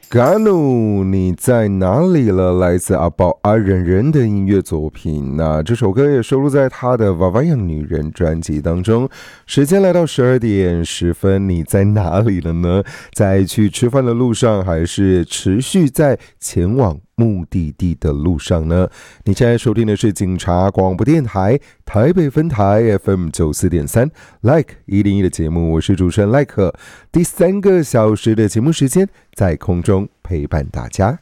嘎努，你在哪里了？来自阿宝阿忍忍的音乐作品。那这首歌也收录在他的《娃娃样女人》专辑当中。时间来到12点10分，你在哪里了呢？在去吃饭的路上，还是持续在前往目的地的路上呢？你现在收听的是警察广播电台台北分台 FM94.3 Like 101的节目，我是主持人赖可。第3个小时的节目时间在空中陪伴大家。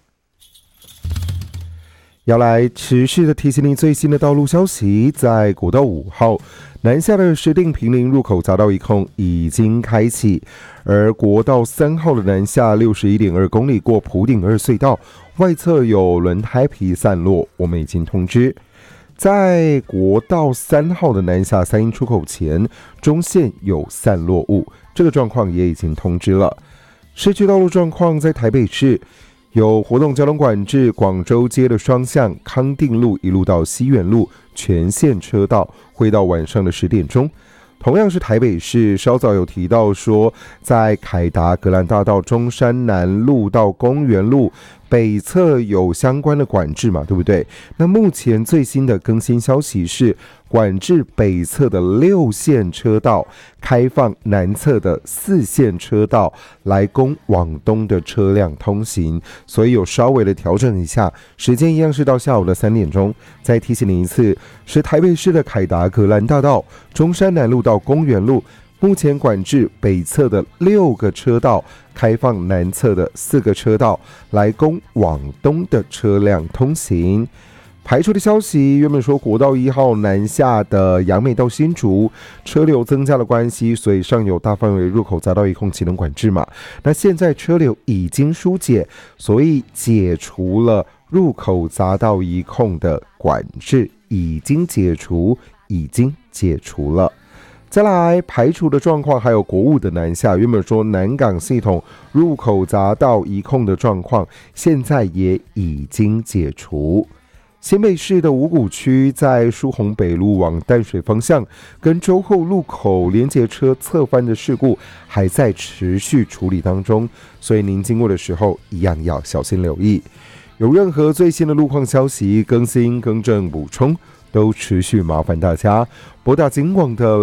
要来持续的提醒你最新的道路消息，在国道5号南下的石碇坪林入口匝道一控已经开启，而国道3号的南下 61.2 公里过埔顶2隧道，外侧有轮胎皮散落，我们已经通知。在国道3号的南下三鶯出口前，中线有散落物，这个状况也已经通知了。市区道路状况在台北市有活动交通管制，广州街的双向康定路一路到西园路全线车道会到晚上的10点钟。同样是台北市，稍早有提到说，在凯达格兰大道中山南路到公园路北侧有相关的管制嘛，对不对？那目前最新的更新消息是，管制北侧的6线车道，开放南侧的4线车道来供往东的车辆通行，所以有稍微的调整一下，时间一样是到下午的3点钟。再提醒你一次，是台北市的凯达格兰大道、中山南路到公园路，目前管制北侧的6个车道，开放南侧的4个车道，来供往东的车辆通行。排除的消息，原本说国道1号南下的杨美到新竹车流增加的关系，所以上有大范围入口匝道一控启动管制嘛。那现在车流已经疏解，所以解除了入口匝道一控的管制，已经解除了。再来排除的状况还有国务的南下，原本说南港系统入口匝道一控的状况，现在也已经解除。新北市的五股区在疏洪北路往淡水方向跟洲后路口连结车侧翻的事故还在持续处理当中，所以您经过的时候一样要小心留意。有任何最新的路况消息更新、更正、补充，都持续麻烦大家拨打警广的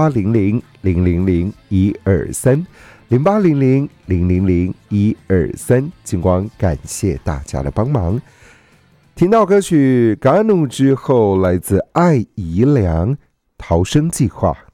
0800-000-123 0800-000-123，警广感谢大家的帮忙。听到歌曲《嘎努》之后，来自艾怡良《逃生计划》。